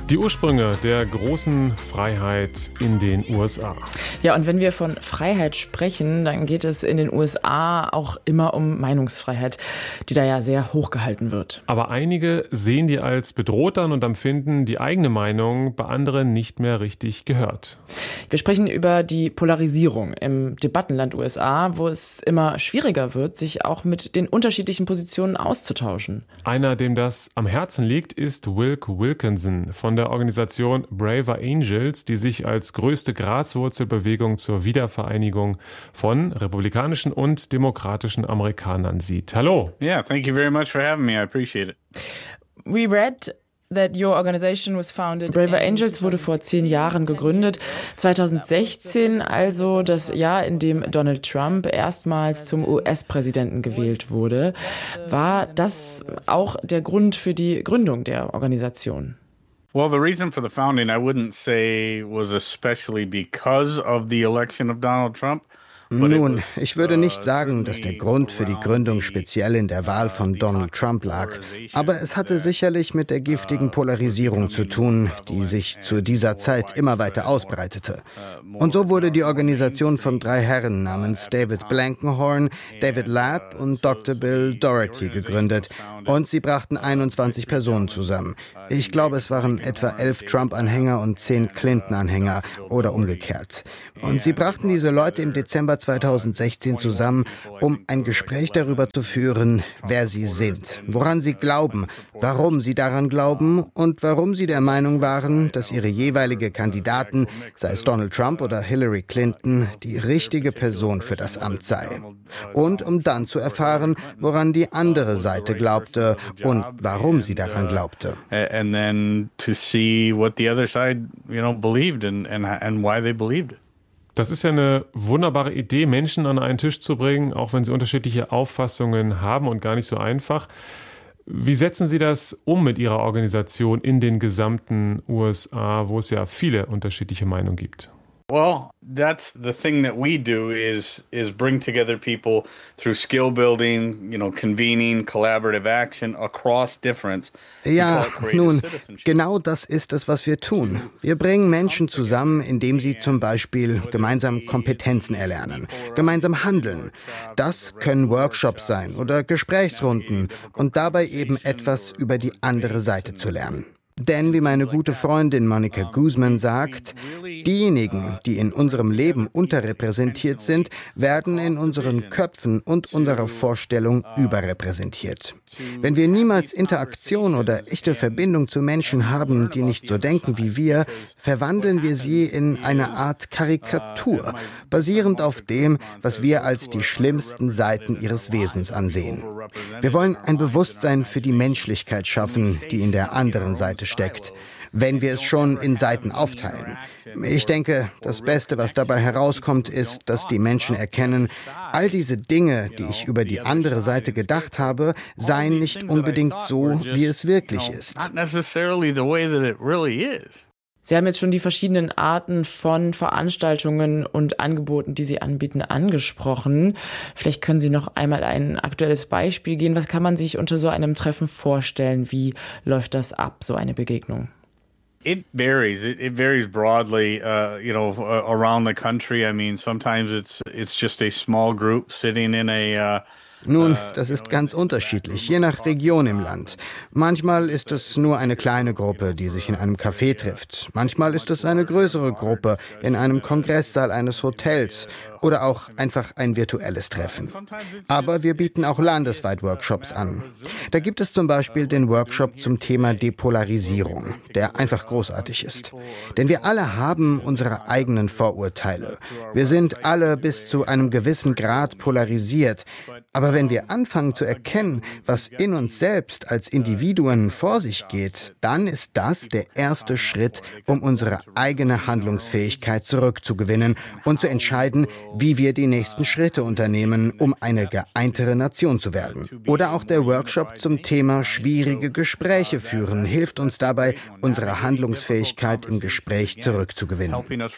Die Ursprünge der großen Freiheit in den USA. Ja, und wenn wir von Freiheit sprechen, dann geht es in den USA auch immer um Meinungsfreiheit, die da ja sehr hochgehalten wird. Aber einige sehen die als bedroht an und empfinden die eigene Meinung bei anderen nicht mehr richtig gehört. Wir sprechen über die Polarisierung im Debattenland USA, wo es immer schwieriger wird, sich auch mit den unterschiedlichen Positionen auszutauschen. Einer, dem das am Herzen liegt, ist Wilk Wilkinson von der Organisation Braver Angels, die sich als größte Graswurzelbewegung zur Wiedervereinigung von republikanischen und demokratischen Amerikanern sieht. Hallo. Yeah, thank you very much for having me. I appreciate it. We read that your organization was founded. Braver Angels wurde vor 10 Jahren gegründet. 2016, also das Jahr, in dem Donald Trump erstmals zum US-Präsidenten gewählt wurde. War das auch der Grund für die Gründung der Organisation? Well, the reason for the founding, I wouldn't say was especially because of the election of Donald Trump. Nun, ich würde nicht sagen, dass der Grund für die Gründung speziell in der Wahl von Donald Trump lag. Aber es hatte sicherlich mit der giftigen Polarisierung zu tun, die sich zu dieser Zeit immer weiter ausbreitete. Und so wurde die Organisation von 3 Herren namens David Blankenhorn, David Lapp und Dr. Bill Doherty gegründet. Und sie brachten 21 Personen zusammen. Ich glaube, es waren etwa 11 Trump-Anhänger und 10 Clinton-Anhänger oder umgekehrt. Und sie brachten diese Leute im Dezember 2016 zusammen, um ein Gespräch darüber zu führen, wer sie sind, woran sie glauben, warum sie daran glauben und warum sie der Meinung waren, dass ihre jeweilige Kandidaten, sei es Donald Trump oder Hillary Clinton, die richtige Person für das Amt sei. Und um dann zu erfahren, woran die andere Seite glaubte und warum sie daran glaubte. And then to see what the other side, believed and why they believed it. Das ist ja eine wunderbare Idee, Menschen an einen Tisch zu bringen, auch wenn sie unterschiedliche Auffassungen haben und gar nicht so einfach. Wie setzen Sie das um mit Ihrer Organisation in den gesamten USA, wo es ja viele unterschiedliche Meinungen gibt? Well, that's the thing that we do is bring together people through skill building, convening, collaborative action across difference. Ja, nun, genau das ist es, was wir tun. Wir bringen Menschen zusammen, indem sie zum Beispiel gemeinsam Kompetenzen erlernen, gemeinsam handeln. Das können Workshops sein oder Gesprächsrunden und dabei eben etwas über die andere Seite zu lernen. Denn, wie meine gute Freundin Monica Guzman sagt, diejenigen, die in unserem Leben unterrepräsentiert sind, werden in unseren Köpfen und unserer Vorstellung überrepräsentiert. Wenn wir niemals Interaktion oder echte Verbindung zu Menschen haben, die nicht so denken wie wir, verwandeln wir sie in eine Art Karikatur, basierend auf dem, was wir als die schlimmsten Seiten ihres Wesens ansehen. Wir wollen ein Bewusstsein für die Menschlichkeit schaffen, die in der anderen Seite steckt, wenn wir es schon in Seiten aufteilen. Ich denke, das Beste, was dabei herauskommt, ist, dass die Menschen erkennen, all diese Dinge, die ich über die andere Seite gedacht habe, seien nicht unbedingt so, wie es wirklich ist. Sie haben jetzt schon die verschiedenen Arten von Veranstaltungen und Angeboten, die Sie anbieten, angesprochen. Vielleicht können Sie noch einmal ein aktuelles Beispiel geben. Was kann man sich unter so einem Treffen vorstellen? Wie läuft das ab, so eine Begegnung? It varies. It varies broadly, around the country. I mean, sometimes it's just a small group sitting in a Nun, das ist ganz unterschiedlich, je nach Region im Land. Manchmal ist es nur eine kleine Gruppe, die sich in einem Café trifft. Manchmal ist es eine größere Gruppe in einem Kongresssaal eines Hotels oder auch einfach ein virtuelles Treffen. Aber wir bieten auch landesweit Workshops an. Da gibt es zum Beispiel den Workshop zum Thema Depolarisierung, der einfach großartig ist. Denn wir alle haben unsere eigenen Vorurteile. Wir sind alle bis zu einem gewissen Grad polarisiert. Aber wenn wir anfangen zu erkennen, was in uns selbst als Individuen vor sich geht, dann ist das der erste Schritt, um unsere eigene Handlungsfähigkeit zurückzugewinnen und zu entscheiden, wie wir die nächsten Schritte unternehmen, um eine geeintere Nation zu werden. Oder auch der Workshop zum Thema schwierige Gespräche führen hilft uns dabei, unsere Handlungsfähigkeit im Gespräch zurückzugewinnen.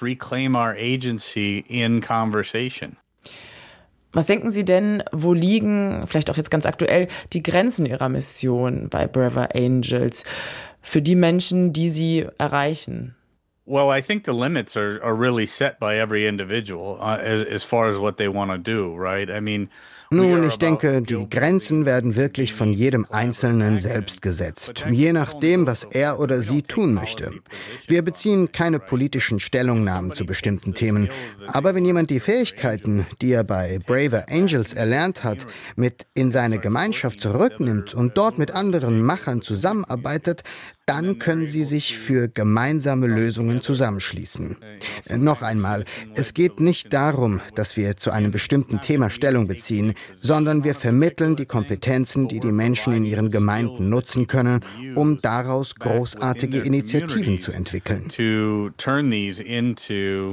Was denken Sie denn, wo liegen, vielleicht auch jetzt ganz aktuell, die Grenzen Ihrer Mission bei Braver Angels? für die Menschen, die sie erreichen? Well, I think the limits are really set by every individual as far as what they want to do, right? I mean, nun, ich denke, die Grenzen werden wirklich von jedem Einzelnen selbst gesetzt, je nachdem, was er oder sie tun möchte. Wir beziehen keine politischen Stellungnahmen zu bestimmten Themen. Aber wenn jemand die Fähigkeiten, die er bei Braver Angels erlernt hat, mit in seine Gemeinschaft zurücknimmt und dort mit anderen Machern zusammenarbeitet, dann können sie sich für gemeinsame Lösungen zusammenschließen. Noch einmal, es geht nicht darum, dass wir zu einem bestimmten Thema Stellung beziehen, sondern wir vermitteln die Kompetenzen, die die Menschen in ihren Gemeinden nutzen können, um daraus großartige Initiativen zu entwickeln. To turn these into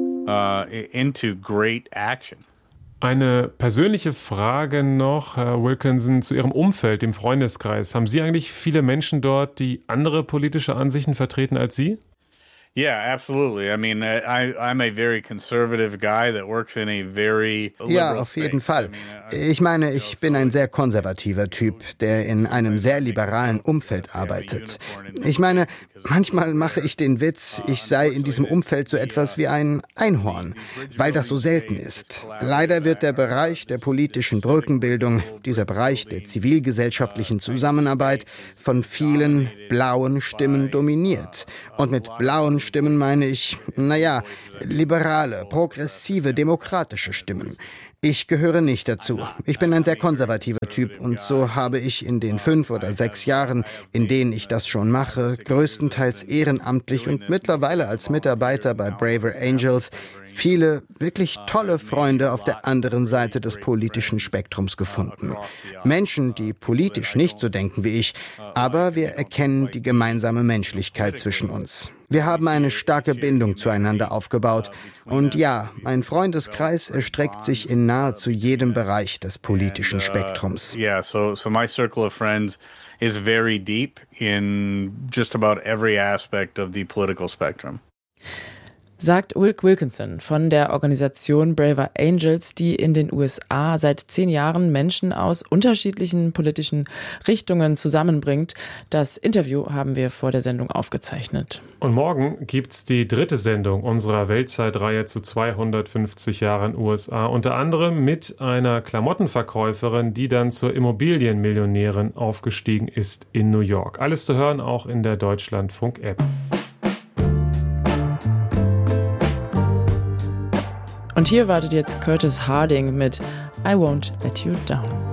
great action. Eine persönliche Frage noch, Herr Wilkinson, zu Ihrem Umfeld, dem Freundeskreis. Haben Sie eigentlich viele Menschen dort, die andere politische Ansichten vertreten als Sie? Yeah, absolutely. I mean, I'm a very conservative guy that works in a very liberal Ja, auf jeden Fall. Ich meine, ich bin ein sehr konservativer Typ, der in einem sehr liberalen Umfeld arbeitet. Ich meine, manchmal mache ich den Witz, ich sei in diesem Umfeld so etwas wie ein Einhorn, weil das so selten ist. Leider wird der Bereich der politischen Brückenbildung, dieser Bereich der zivilgesellschaftlichen Zusammenarbeit, von vielen blauen Stimmen dominiert. Und mit blauen Stimmen meine ich, liberale, progressive, demokratische Stimmen. Ich gehöre nicht dazu. Ich bin ein sehr konservativer Typ und so habe ich in den 5 oder 6 Jahren, in denen ich das schon mache, größtenteils ehrenamtlich und mittlerweile als Mitarbeiter bei Braver Angels, viele wirklich tolle Freunde auf der anderen Seite des politischen Spektrums gefunden. Menschen, die politisch nicht so denken wie ich, aber wir erkennen die gemeinsame Menschlichkeit zwischen uns. Wir haben eine starke Bindung zueinander aufgebaut. Und ja, mein Freundeskreis erstreckt sich in nahezu jedem Bereich des politischen Spektrums. So my circle of friends is very deep in just about every aspect of the political spectrum. Sagt Wilk Wilkinson von der Organisation Braver Angels, die in den USA seit 10 Jahren Menschen aus unterschiedlichen politischen Richtungen zusammenbringt. Das Interview haben wir vor der Sendung aufgezeichnet. Und morgen gibt's die 3. Sendung unserer Weltzeitreihe zu 250 Jahren USA, unter anderem mit einer Klamottenverkäuferin, die dann zur Immobilienmillionärin aufgestiegen ist in New York. Alles zu hören auch in der Deutschlandfunk-App. Und hier wartet jetzt Curtis Harding mit I Won't Let You Down.